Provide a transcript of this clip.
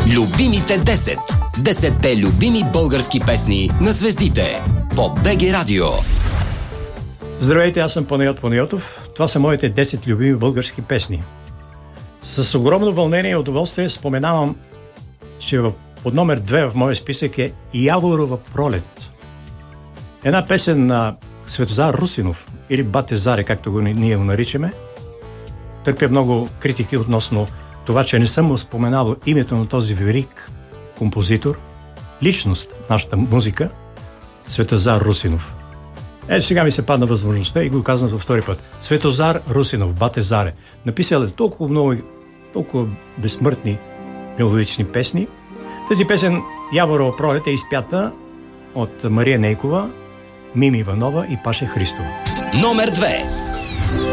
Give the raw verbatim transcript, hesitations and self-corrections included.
Любимите десет. Десетте любими български песни на звездите по БГ Радио. Здравейте, аз съм Панайот Панайотов. Това са моите десет любими български песни. С огромно вълнение и удоволствие споменавам, че под номер две в моя списък е Яворова пролет. Една песен на Светозар Русинов, или Бате Заре, както го ние го наричаме. Търпя много критики относно това, че не съм му споменал името на този велик композитор, личност в нашата музика, Светозар Русинов. Ето сега ми се падна възможността и го казвам за втори път. Светозар Русинов, Бате Заре. Написал е толкова много, толкова безсмъртни мелодични песни. Тази песен Яворова пролет е изпята от Мария Нейкова, Мими Иванова и Паша Христова. Номер две.